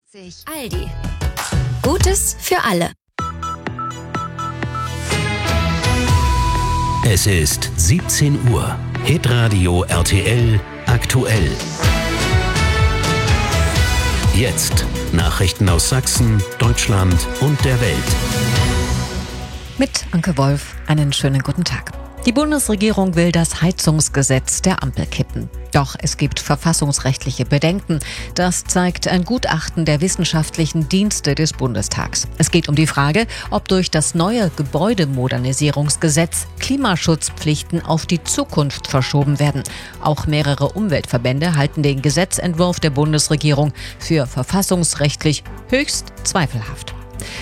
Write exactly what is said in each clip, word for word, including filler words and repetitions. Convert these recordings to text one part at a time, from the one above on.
Aldi. Gutes für alle. Es ist siebzehn Uhr. Hitradio R T L aktuell. Jetzt Nachrichten aus Sachsen, Deutschland und der Welt. Mit Anke Wolf, einen schönen guten Tag. Die Bundesregierung will das Heizungsgesetz der Ampel kippen. Doch es gibt verfassungsrechtliche Bedenken. Das zeigt ein Gutachten der wissenschaftlichen Dienste des Bundestags. Es geht um die Frage, ob durch das neue Gebäudemodernisierungsgesetz Klimaschutzpflichten auf die Zukunft verschoben werden. Auch mehrere Umweltverbände halten den Gesetzentwurf der Bundesregierung für verfassungsrechtlich höchst zweifelhaft.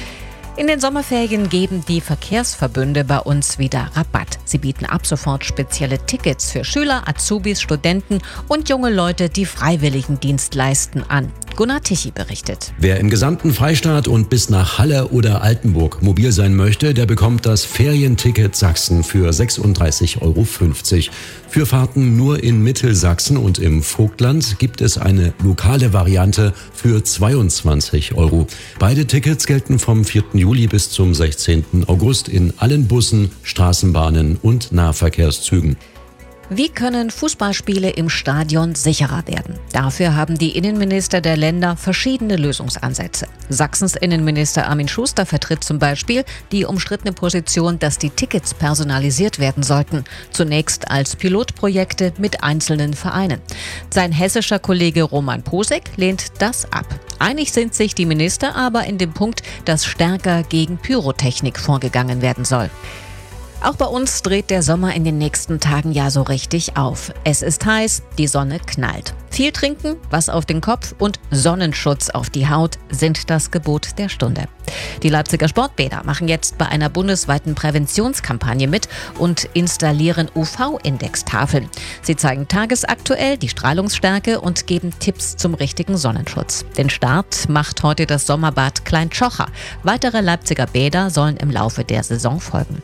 In den Sommerferien geben die Verkehrsverbünde bei uns wieder Rabatt. Sie bieten ab sofort spezielle Tickets für Schüler, Azubis, Studenten und junge Leute, die Freiwilligendienst leisten, an. Gunnar Tichy berichtet. Wer im gesamten Freistaat und bis nach Halle oder Altenburg mobil sein möchte, der bekommt das Ferienticket Sachsen für sechsunddreißig Euro fünfzig. Für Fahrten nur in Mittelsachsen und im Vogtland gibt es eine lokale Variante für zweiundzwanzig Euro. Beide Tickets gelten vom vierten Juli bis zum sechzehnten August in allen Bussen, Straßenbahnen und Nahverkehrszügen. Wie können Fußballspiele im Stadion sicherer werden? Dafür haben die Innenminister der Länder verschiedene Lösungsansätze. Sachsens Innenminister Armin Schuster vertritt zum Beispiel die umstrittene Position, dass die Tickets personalisiert werden sollten. Zunächst als Pilotprojekte mit einzelnen Vereinen. Sein hessischer Kollege Roman Posek lehnt das ab. Einig sind sich die Minister aber in dem Punkt, dass stärker gegen Pyrotechnik vorgegangen werden soll. Auch bei uns dreht der Sommer in den nächsten Tagen ja so richtig auf. Es ist heiß, die Sonne knallt. Viel trinken, was auf den Kopf und Sonnenschutz auf die Haut sind das Gebot der Stunde. Die Leipziger Sportbäder machen jetzt bei einer bundesweiten Präventionskampagne mit und installieren U V-Indextafeln. Sie zeigen tagesaktuell die Strahlungsstärke und geben Tipps zum richtigen Sonnenschutz. Den Start macht heute das Sommerbad Klein-Tschocher. Weitere Leipziger Bäder sollen im Laufe der Saison folgen.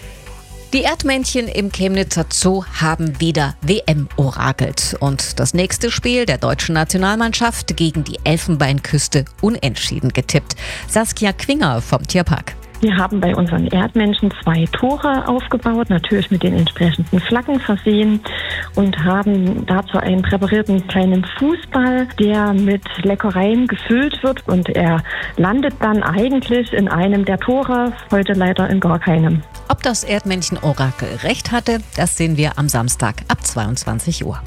Die Erdmännchen im Chemnitzer Zoo haben wieder W M orakelt und das nächste Spiel der deutschen Nationalmannschaft gegen die Elfenbeinküste unentschieden getippt. Saskia Quinger vom Tierpark. Wir haben bei unseren Erdmännchen zwei Tore aufgebaut, natürlich mit den entsprechenden Flaggen versehen und haben dazu einen präparierten kleinen Fußball, der mit Leckereien gefüllt wird und er landet dann eigentlich in einem der Tore, heute leider in gar keinem. Ob das Erdmännchen-Orakel recht hatte, das sehen wir am Samstag ab zweiundzwanzig Uhr.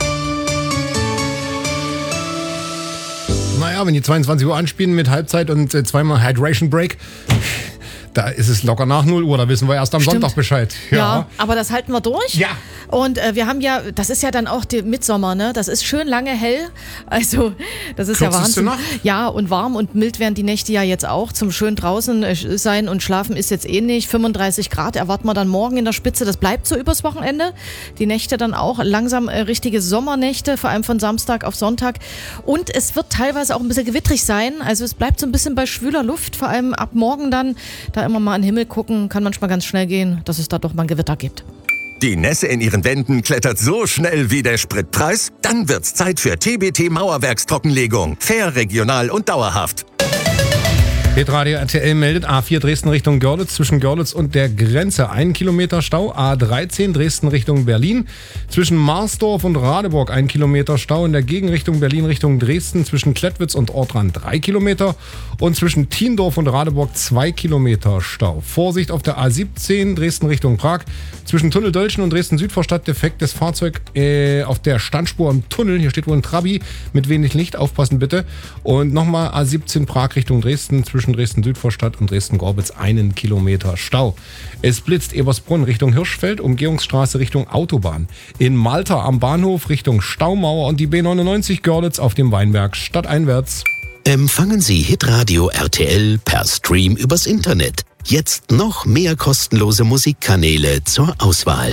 Naja, wenn die zweiundzwanzig Uhr anspielen mit Halbzeit und äh, zweimal Hydration Break, da ist es locker nach null Uhr, da wissen wir erst am Stimmt. Sonntag Bescheid. Ja. ja, aber das halten wir durch. Ja. Und äh, wir haben ja, das ist ja dann auch der Mitsommer, ne? Das ist schön lange hell. Also, das ist Kürzeste ja Wahnsinn. Nacht. Ja, und warm und mild werden die Nächte ja jetzt auch. Zum schön draußen äh, sein und schlafen ist jetzt eh nicht. fünfunddreißig Grad erwarten wir dann morgen in der Spitze. Das bleibt so übers Wochenende. Die Nächte dann auch langsam äh, richtige Sommernächte, vor allem von Samstag auf Sonntag. Und es wird teilweise auch ein bisschen gewittrig sein. Also es bleibt so ein bisschen bei schwüler Luft, vor allem ab morgen dann. Da immer mal an den Himmel gucken, kann manchmal ganz schnell gehen, dass es da doch mal ein Gewitter gibt. Die Nässe in ihren Wänden klettert so schnell wie der Spritpreis? Dann wird's Zeit für T B T Mauerwerkstrockenlegung. Fair, regional und dauerhaft. Hitradio R T L meldet A vier Dresden Richtung Görlitz, zwischen Görlitz und der Grenze ein Kilometer Stau. A dreizehn Dresden Richtung Berlin, zwischen Marsdorf und Radeburg ein Kilometer Stau. In der Gegenrichtung Berlin Richtung Dresden zwischen Klettwitz und Ortrand drei Kilometer. Und zwischen Thiendorf und Radeburg zwei Kilometer Stau. Vorsicht auf der A siebzehn Dresden Richtung Prag, zwischen Tunnel-Dölschen und Dresden-Südvorstadt defektes Fahrzeug äh, auf der Standspur im Tunnel. Hier steht wohl ein Trabi mit wenig Licht, aufpassen bitte. Und nochmal A siebzehn Prag Richtung Dresden, zwischen Dresden-Südvorstadt und Dresden-Gorbitz einen Kilometer Stau. Es blitzt Ebersbrunn Richtung Hirschfeld, Umgehungsstraße Richtung Autobahn. In Malta am Bahnhof Richtung Staumauer und die B neunundneunzig Görlitz auf dem Weinberg stadteinwärts. Empfangen Sie Hitradio R T L per Stream übers Internet. Jetzt noch mehr kostenlose Musikkanäle zur Auswahl.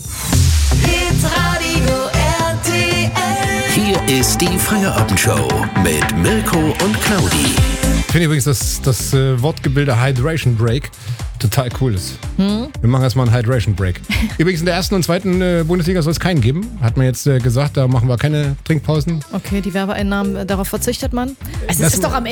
Hitradio R T L. Hier ist die Feierabendshow mit Mirko und Claudi. Ich finde übrigens, dass das äh, Wortgebilde Hydration Break total cool ist. Hm? Wir machen jetzt mal einen Hydration Break. Übrigens in der ersten und zweiten äh, Bundesliga soll es keinen geben. Hat man jetzt äh, gesagt, da machen wir keine Trinkpausen. Okay, die Werbeeinnahmen, äh, darauf verzichtet man. Es Das ist doch am